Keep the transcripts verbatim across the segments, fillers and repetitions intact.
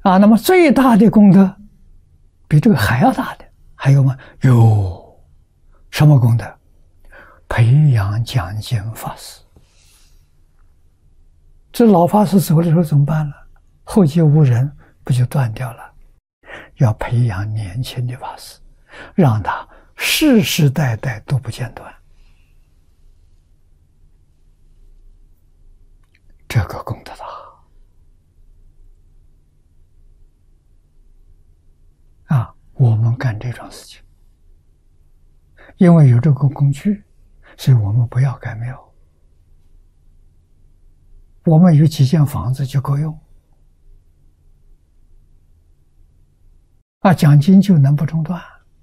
啊，那么最大的功德比这个还要大的还有吗？有，什么功德？培养讲经法师。这老法师走的时候怎么办呢？后继无人，不就断掉了？要培养年轻的法师，让他世世代代都不间断。这个功德大啊！我们干这种事情，因为有这个工具，所以我们不要盖庙。我们有几间房子就够用啊，讲经就能不中断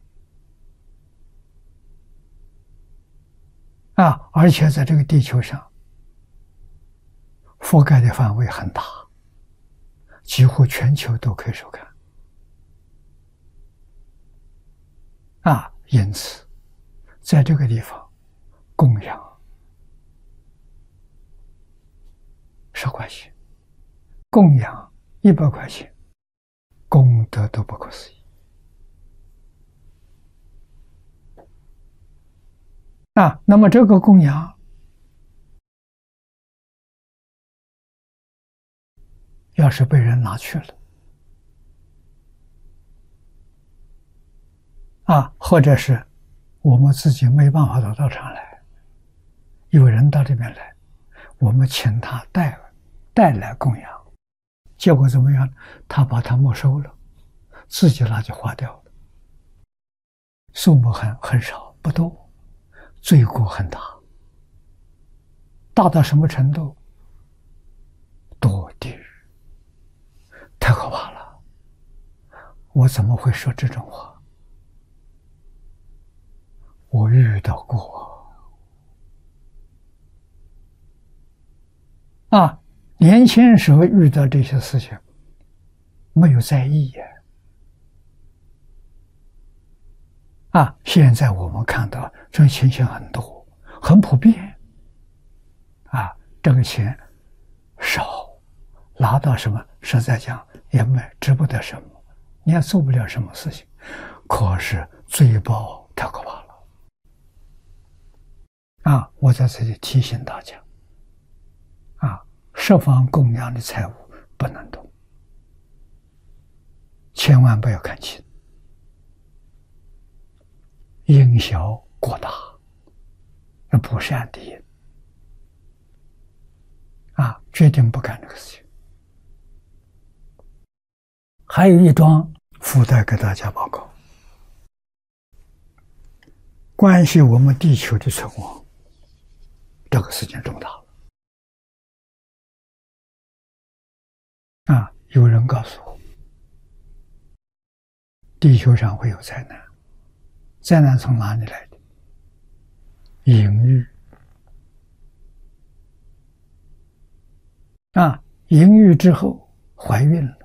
啊！而且在这个地球上，覆盖的范围很大，几乎全球都可以收看啊！因此，在这个地方供养十块钱，供养一百块钱，功德都不可思议啊！那么这个供养要是被人拿去了啊，或者是我们自己没办法到道场来，有人到这边来，我们请他带带来供养，结果怎么样？他把它没收了，自己拿去花掉了，数目很很少，不多，罪过很大，大到什么程度？堕地狱，太可怕了！我怎么会说这种话？我遇到过啊！年轻时候遇到这些事情，没有在意呀。啊，现在我们看到这种情形很多，很普遍。啊，这个钱少，拿到什么，实在讲也没值不得什么，你也做不了什么事情。可是罪报太可怕了。啊，我在这里提醒大家，啊，十方供养的财物不能动，千万不要看轻，因小过大，那不善的因，啊，决定不干这个事情。还有一桩附带给大家报告，关系我们地球的存亡，这个事情重大了。啊，有人告诉我，地球上会有灾难，灾难从哪里来的？淫欲。啊，淫欲之后怀孕了，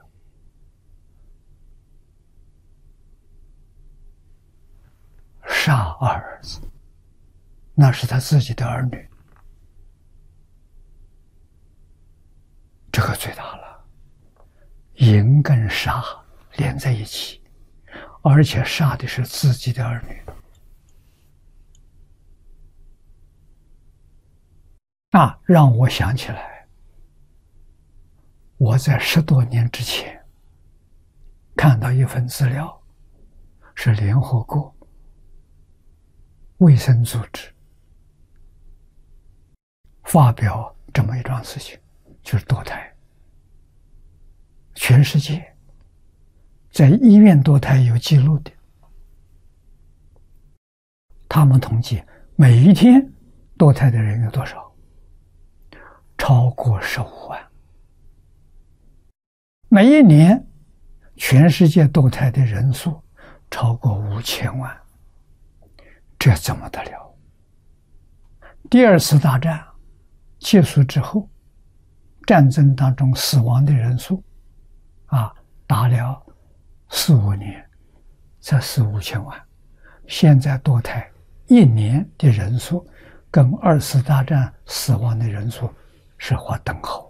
杀二儿子，那是他自己的儿女，这个最大了。淫跟杀连在一起，而且杀的是自己的儿女。啊，让我想起来，我在十多年之前看到一份资料，是联合国卫生组织发表这么一桩事情，就是堕胎。全世界在医院堕胎有记录的，他们统计每一天堕胎的人有多少？超过十五万。每一年全世界堕胎的人数超过五千万，这怎么得了？第二次大战结束之后，战争当中死亡的人数啊，打了四五年才四五千万。现在堕胎一年的人数跟二次大战死亡的人数是划等号。